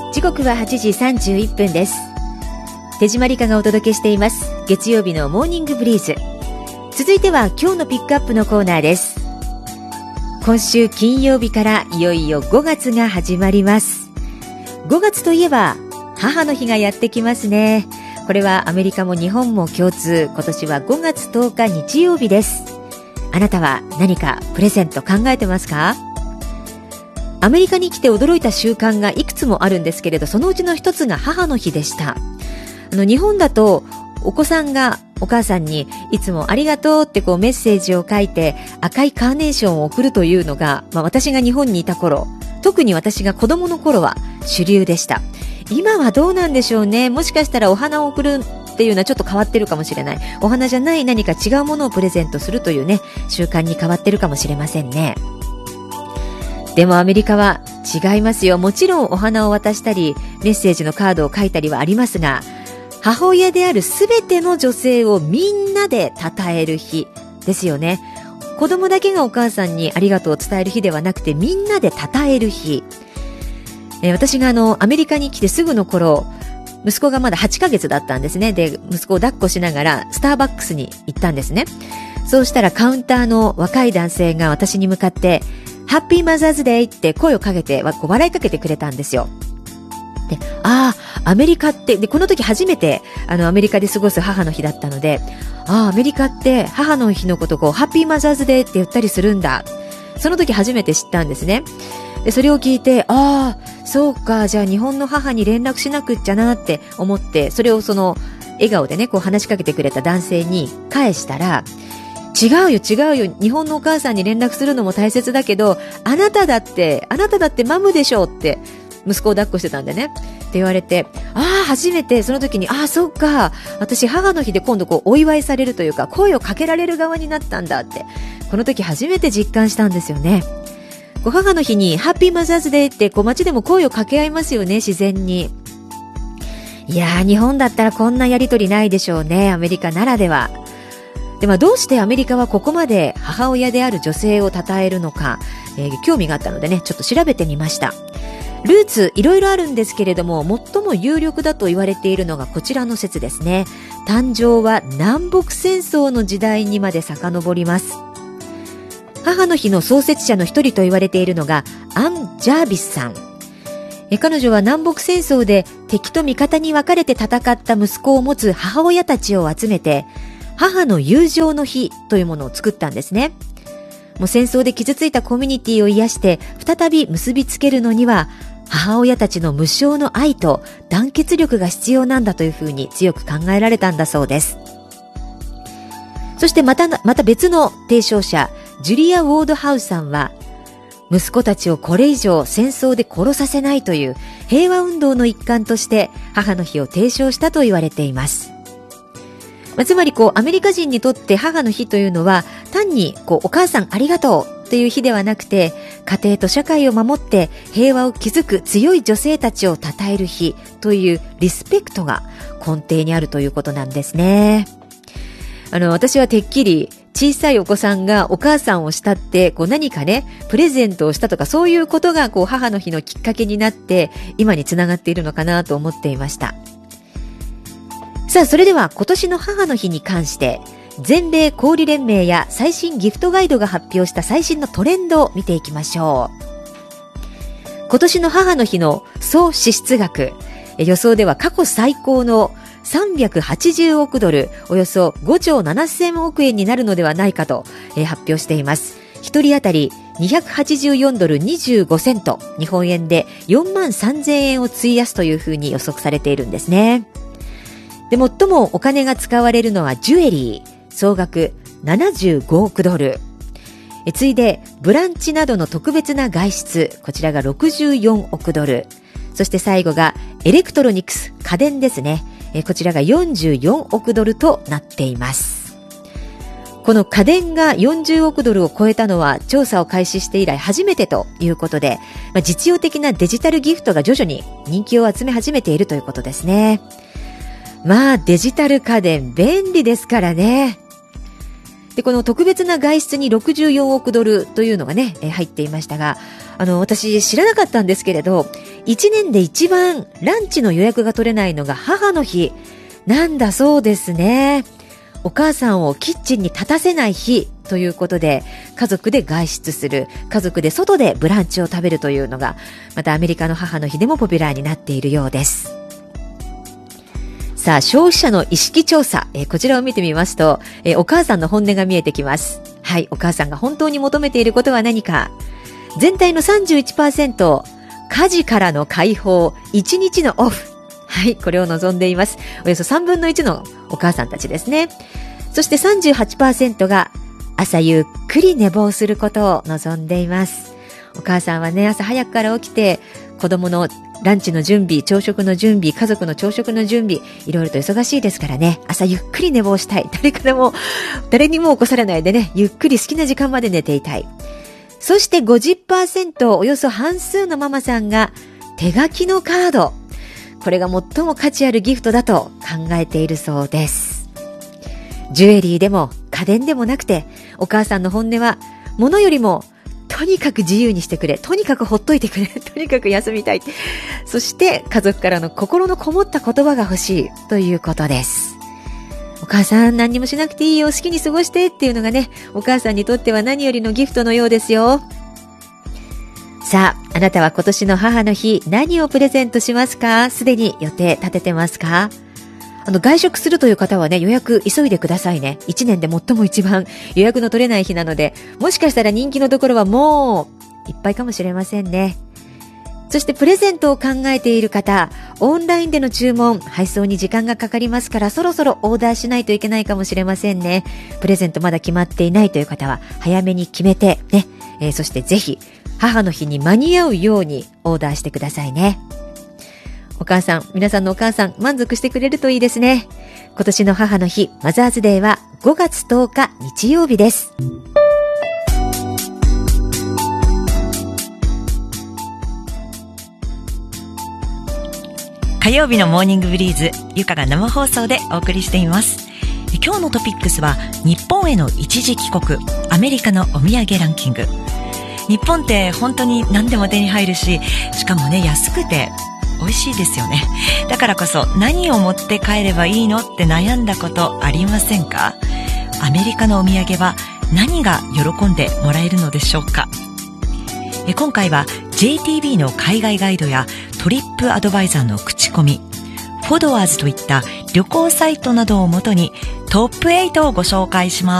時刻は8時31分です。手締まりかがお届けしています月曜日のモーニングブリーズ。続いては今日のピックアップのコーナーです。今週金曜日からいよいよ5月が始まります。5月といえば母の日がやってきますね。これはアメリカも日本も共通。今年は5月10日日曜日です。あなたは何かプレゼント考えてますか？アメリカに来て驚いた習慣がいくつもあるんですけれど、そのうちの一つが母の日でした。日本だとお子さんがお母さんにいつもありがとうってメッセージを書いて赤いカーネーションを送るというのが、私が日本にいた頃、特に私が子供の頃は主流でした。今はどうなんでしょうね。もしかしたらお花を送るっていうのはちょっと変わってるかもしれない。お花じゃない何か違うものをプレゼントするというね、習慣に変わってるかもしれませんね。でもアメリカは違いますよ。もちろんお花を渡したりメッセージのカードを書いたりはありますが、母親であるすべての女性をみんなで称える日ですよね。子供だけがお母さんにありがとうを伝える日ではなくて、みんなで称える日。私がアメリカに来てすぐの頃、息子がまだ8ヶ月だったんですね。で、息子を抱っこしながらスターバックスに行ったんですね。そうしたらカウンターの若い男性が私に向かってハッピーマザーズデーって声をかけて、笑いかけてくれたんですよ。で、アメリカって、で、この時初めて、アメリカで過ごす母の日だったので、アメリカって母の日のことをハッピーマザーズデーって言ったりするんだ。その時初めて知ったんですね。で、それを聞いて、そうか、じゃあ日本の母に連絡しなくっちゃなって思って、それを笑顔でね、話しかけてくれた男性に返したら、違うよ。日本のお母さんに連絡するのも大切だけど、あなただってマムでしょって息子を抱っこしてたんでねって言われて、初めてその時に、そうか、私母の日で今度お祝いされるというか声をかけられる側になったんだって、この時初めて実感したんですよね。母の日にハッピーマザーズデーって街でも声を掛け合いますよね、自然に。いやー、日本だったらこんなやりとりないでしょうね、アメリカならでは。ではどうしてアメリカはここまで母親である女性を称えるのか、興味があったのでね、ちょっと調べてみました。ルーツいろいろあるんですけれども、最も有力だと言われているのがこちらの説ですね。誕生は南北戦争の時代にまで遡ります。母の日の創設者の一人と言われているのがアン・ジャービスさん。彼女は南北戦争で敵と味方に分かれて戦った息子を持つ母親たちを集めて、母の友情の日というものを作ったんですね。もう戦争で傷ついたコミュニティを癒して再び結びつけるのには、母親たちの無償の愛と団結力が必要なんだというふうに強く考えられたんだそうです。そしてまた別の提唱者、ジュリア・ウォードハウスさんは、息子たちをこれ以上戦争で殺させないという平和運動の一環として母の日を提唱したと言われています。つまりアメリカ人にとって母の日というのは単にお母さんありがとうという日ではなくて、家庭と社会を守って平和を築く強い女性たちを称える日というリスペクトが根底にあるということなんですね。私はてっきり小さいお子さんがお母さんを慕って何かねプレゼントをしたとか、そういうことが母の日のきっかけになって今につながっているのかなと思っていました。さあ、それでは今年の母の日に関して全米小売連盟や最新ギフトガイドが発表した最新のトレンドを見ていきましょう。今年の母の日の総支出額、予想では過去最高の380億ドル、およそ5兆7000億円になるのではないかと発表しています。一人当たり284ドル25セント、日本円で4万3000円を費やすというふうに予測されているんですね。で、最もお金が使われるのはジュエリー、総額75億ドル。次いでブランチなどの特別な外出、こちらが64億ドル。そして最後がエレクトロニクス、家電ですね。こちらが44億ドルとなっています。この家電が40億ドルを超えたのは調査を開始して以来初めてということで、実用的なデジタルギフトが徐々に人気を集め始めているということですね。デジタル家電便利ですからね。で、この特別な外出に64億ドルというのがね、入っていましたが、私知らなかったんですけれど、 1年で一番ランチの予約が取れないのが母の日なんだそうですね。お母さんをキッチンに立たせない日ということで、家族で外出する、家族で外でブランチを食べるというのが、またアメリカの母の日でもポピュラーになっているようです。さあ、消費者の意識調査、こちらを見てみますと、お母さんの本音が見えてきます。はい、お母さんが本当に求めていることは何か。全体の 31%、家事からの解放、1日のオフ。はい、これを望んでいます。およそ3分の1のお母さんたちですね。そして 38% が朝ゆっくり寝坊することを望んでいます。お母さんはね、朝早くから起きて、子供のランチの準備、朝食の準備、家族の朝食の準備、いろいろと忙しいですからね、朝ゆっくり寝坊したい。誰にも起こされないでね、ゆっくり好きな時間まで寝ていたい。そして 50%、およそ半数のママさんが手書きのカード。これが最も価値あるギフトだと考えているそうです。ジュエリーでも家電でもなくて、お母さんの本音は、物よりもとにかく自由にしてくれ、とにかくほっといてくれ、とにかく休みたい。そして家族からの心のこもった言葉が欲しいということです。お母さん何にもしなくていいよ、好きに過ごしてっていうのがね、お母さんにとっては何よりのギフトのようですよ。さあ、あなたは今年の母の日何をプレゼントしますか？すでに予定立ててますか？外食するという方はね、予約急いでくださいね。1年で最も一番予約の取れない日なので、もしかしたら人気のところはもういっぱいかもしれませんね。そしてプレゼントを考えている方、オンラインでの注文、配送に時間がかかりますから、そろそろオーダーしないといけないかもしれませんね。プレゼントまだ決まっていないという方は早めに決めてね、そしてぜひ母の日に間に合うようにオーダーしてくださいね。お母さん、皆さんのお母さん満足してくれるといいですね。今年の母の日、マザーズデーは5月10日日曜日です。 火曜日のモーニングブリーズ、ゆかが生放送でお送りしています。今日のトピックスは、日本への一時帰国、アメリカのお土産ランキング。日本って本当に何でも手に入るし、しかもね、安くて美味しいですよね。だからこそ何を持って帰ればいいのって悩んだことありませんか？アメリカのお土産は何が喜んでもらえるのでしょうか？今回は JTB の海外ガイドやトリップアドバイザーの口コミ、フォドワーズといった旅行サイトなどをもとにトップ8をご紹介します。